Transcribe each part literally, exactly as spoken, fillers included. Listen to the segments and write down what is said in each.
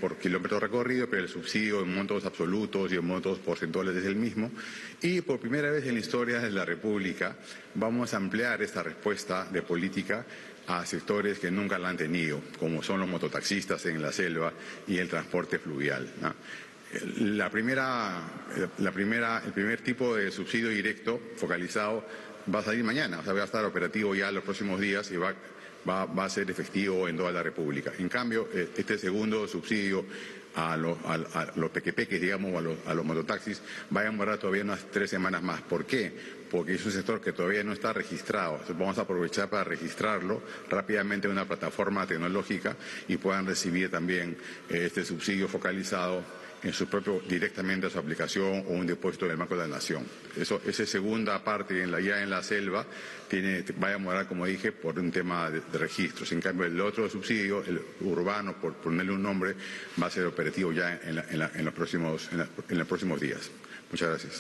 por kilómetro recorrido, pero el subsidio en montos absolutos y en montos porcentuales es el mismo. Y por primera vez en la historia de la República vamos a ampliar esta respuesta de política a sectores que nunca la han tenido, como son los mototaxistas en la selva y el transporte fluvial, ¿no? La primera, la primera, el primer tipo de subsidio directo focalizado va a salir mañana, o sea, va a estar operativo ya en los próximos días y va, va, va a ser efectivo en toda la República. En cambio, este segundo subsidio a los, a, a los pequepeques, digamos, a los, a los mototaxis, va a demorar todavía unas tres semanas más. ¿Por qué? Porque es un sector que todavía no está registrado. Entonces vamos a aprovechar para registrarlo rápidamente en una plataforma tecnológica y puedan recibir también eh, este subsidio focalizado en su propio, directamente a su aplicación o un depósito del Banco de la Nación. Eso, esa segunda parte, en la, ya en la selva, tiene, va a demorar, como dije, por un tema de, de registros. En cambio, el otro subsidio, el urbano, por ponerle un nombre, va a ser operativo ya en, la, en, la, en, los, próximos, en, la, en los próximos días. Muchas gracias.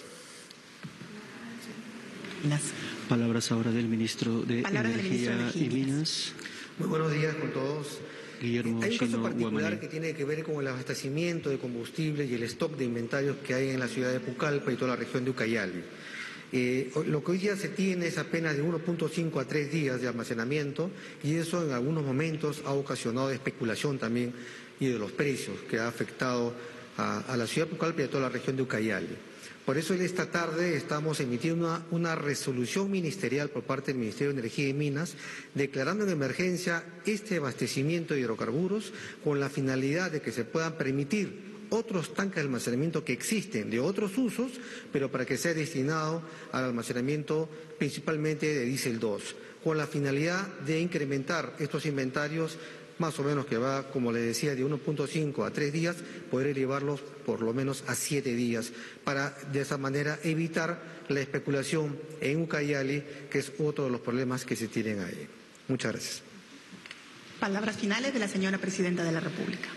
Gracias. Palabras ahora del ministro de Palabras Energía del ministro de y Minas. Muy buenos días con todos. Guillermo Hay un caso Shino particular Guamaní. que tiene que ver con el abastecimiento de combustible y el stock de inventarios que hay en la ciudad de Pucallpa y toda la región de Ucayali. Eh, lo que hoy día se tiene es apenas de uno punto cinco a tres días de almacenamiento y eso en algunos momentos ha ocasionado especulación también y de los precios que ha afectado a, a la ciudad de Pucallpa y a toda la región de Ucayali. Por eso esta tarde estamos emitiendo una, una resolución ministerial por parte del Ministerio de Energía y Minas declarando en emergencia este abastecimiento de hidrocarburos con la finalidad de que se puedan permitir otros tanques de almacenamiento que existen de otros usos, pero para que sea destinado al almacenamiento principalmente de diésel dos, con la finalidad de incrementar estos inventarios más o menos que va, como le decía, de uno punto cinco a tres días, poder elevarlos por lo menos a siete días, para de esa manera evitar la especulación en Ucayali, que es otro de los problemas que se tienen ahí. Muchas gracias. Palabras finales de la señora Presidenta de la República.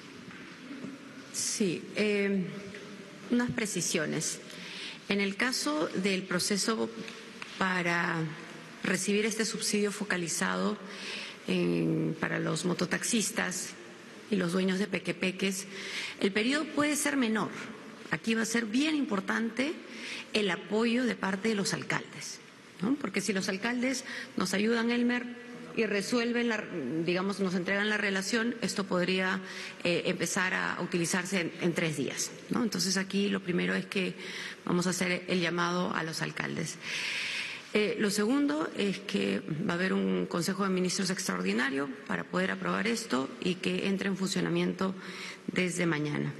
Sí, eh, unas precisiones. En el caso del proceso para recibir este subsidio focalizado en, para los mototaxistas y los dueños de pequepeques, el periodo puede ser menor. Aquí va a ser bien importante el apoyo de parte de los alcaldes, ¿no? Porque si los alcaldes nos ayudan, Elmer, y resuelven, la, digamos, nos entregan la relación, esto podría eh, empezar a utilizarse en, en tres días, ¿no? Entonces aquí lo primero es que vamos a hacer el llamado a los alcaldes. Eh, lo segundo es que va a haber un Consejo de Ministros extraordinario para poder aprobar esto y que entre en funcionamiento desde mañana.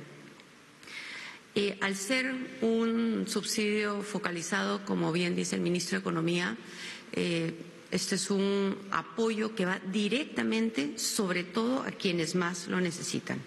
Eh, al ser un subsidio focalizado, como bien dice el ministro de Economía, eh, este es un apoyo que va directamente, sobre todo, a quienes más lo necesitan.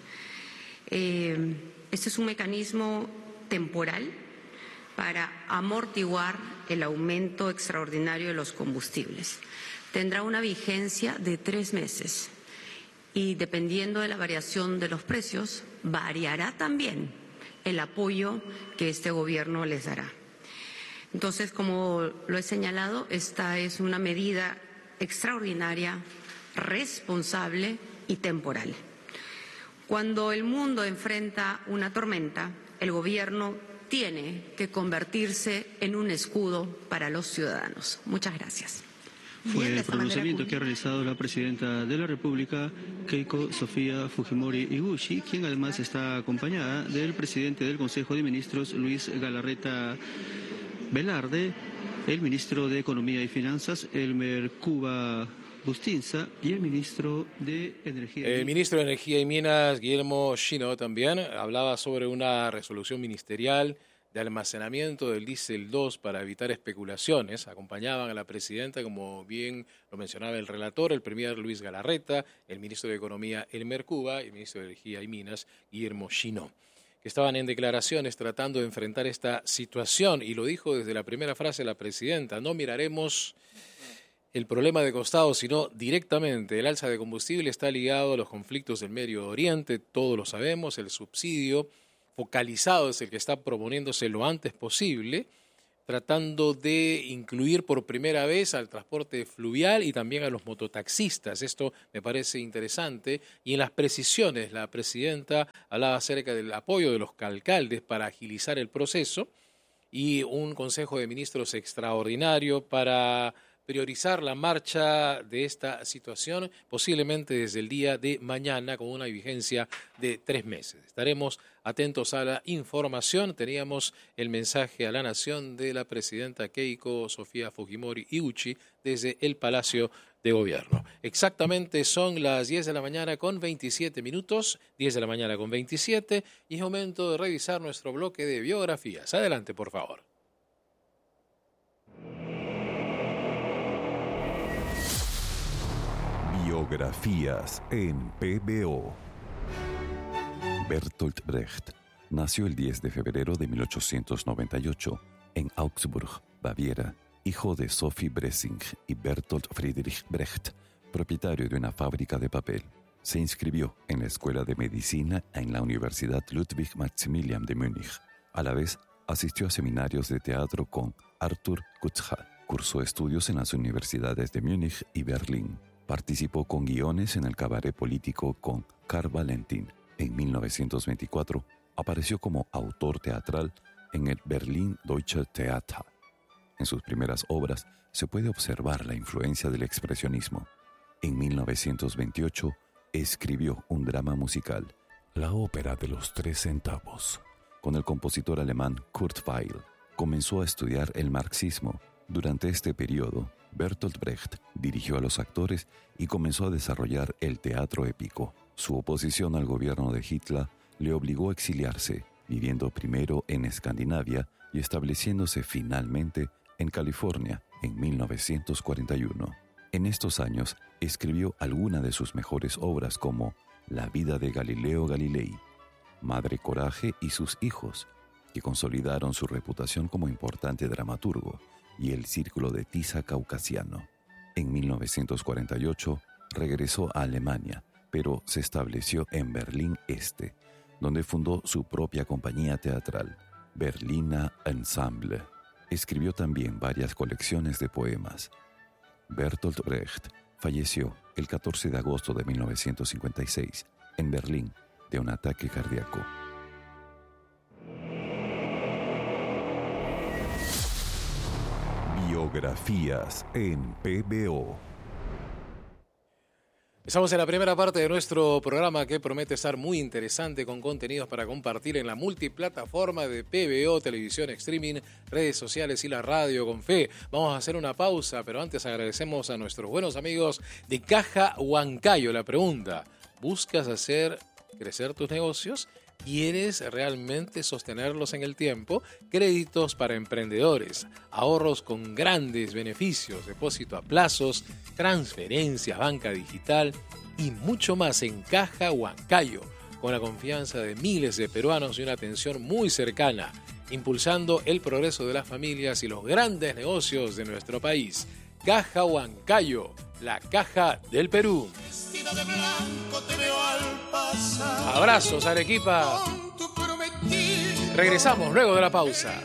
Eh, este es un mecanismo temporal para amortiguar el aumento extraordinario de los combustibles. Tendrá una vigencia de tres meses y, dependiendo de la variación de los precios, variará también el apoyo que este gobierno les dará. Entonces, como lo he señalado, esta es una medida extraordinaria, responsable y temporal. Cuando el mundo enfrenta una tormenta, el gobierno tiene que convertirse en un escudo para los ciudadanos. Muchas gracias. Fue el pronunciamiento que ha realizado la Presidenta de la República, Keiko Sofía Fujimori Iguchi, quien además está acompañada del Presidente del Consejo de Ministros, Luis Galarreta Velarde, el Ministro de Economía y Finanzas, Elmer Cuba Bustinza, y el Ministro de Energía. El Ministro de Energía y Minas, Guillermo Shino, también hablaba sobre una resolución ministerial de almacenamiento del diésel dos para evitar especulaciones. Acompañaban a la Presidenta, como bien lo mencionaba el relator, el Premier Luis Galarreta, el Ministro de Economía, Elmer Cuba, y el Ministro de Energía y Minas, Guillermo Shino, que estaban en declaraciones tratando de enfrentar esta situación, y lo dijo desde la primera frase la Presidenta: no miraremos el problema de costado, sino directamente. El alza de combustible está ligado a los conflictos del Medio Oriente, todos lo sabemos. El subsidio focalizado es el que está proponiéndose lo antes posible tratando de incluir por primera vez al transporte fluvial y también a los mototaxistas. Esto me parece interesante. Y en las precisiones, la presidenta hablaba acerca del apoyo de los alcaldes para agilizar el proceso y un Consejo de Ministros extraordinario para priorizar la marcha de esta situación, posiblemente desde el día de mañana, con una vigencia de tres meses. Estaremos atentos a la información. Teníamos el mensaje a la Nación de la presidenta Keiko Sofía Fujimori Iguchi desde el Palacio de Gobierno. Exactamente son las diez de la mañana con veintisiete minutos, diez de la mañana con veintisiete, y es momento de revisar nuestro bloque de biografías. Adelante, por favor. Biografías en P B O. Bertolt Brecht nació el diez de febrero de mil ochocientos noventa y ocho en Augsburg, Baviera, hijo de Sophie Bressing y Bertolt Friedrich Brecht, propietario de una fábrica de papel. Se inscribió en la Escuela de Medicina en la Universidad Ludwig Maximilian de Múnich. A la vez, asistió a seminarios de teatro con Arthur Kutzcha. Cursó estudios en las universidades de Múnich y Berlín. Participó con guiones en el cabaret político con Karl Valentin. En mil novecientos veinticuatro apareció como autor teatral en el Berlin Deutsche Theater. En sus primeras obras se puede observar la influencia del expresionismo. En mil novecientos veintiocho escribió un drama musical, La ópera de los tres centavos, con el compositor alemán Kurt Weill. Comenzó a estudiar el marxismo. Durante este periodo, Bertolt Brecht dirigió a los actores y comenzó a desarrollar el teatro épico. Su oposición al gobierno de Hitler le obligó a exiliarse, viviendo primero en Escandinavia y estableciéndose finalmente en California en mil novecientos cuarenta y uno. En estos años escribió algunas de sus mejores obras como La vida de Galileo Galilei, Madre Coraje y sus hijos, que consolidaron su reputación como importante dramaturgo, y El Círculo de Tiza Caucasiano. En mil novecientos cuarenta y ocho regresó a Alemania, pero se estableció en Berlín Este, donde fundó su propia compañía teatral, Berliner Ensemble. Escribió también varias colecciones de poemas. Bertolt Brecht falleció el catorce de agosto de mil novecientos cincuenta y seis en Berlín de un ataque cardíaco. Biografías en P B O. Estamos en la primera parte de nuestro programa que promete estar muy interesante, con contenidos para compartir en la multiplataforma de P B O, televisión, streaming, redes sociales y la radio con fe. Vamos a hacer una pausa, pero antes agradecemos a nuestros buenos amigos de Caja Huancayo. La pregunta: ¿buscas hacer crecer tus negocios? ¿Quieres realmente sostenerlos en el tiempo? Créditos para emprendedores, ahorros con grandes beneficios, depósito a plazos, transferencias, banca digital y mucho más en Caja Huancayo, con la confianza de miles de peruanos y una atención muy cercana, impulsando el progreso de las familias y los grandes negocios de nuestro país. Caja Huancayo, la caja del Perú. De blanco te veo al pasar. Abrazos, Arequipa. Regresamos luego de la pausa.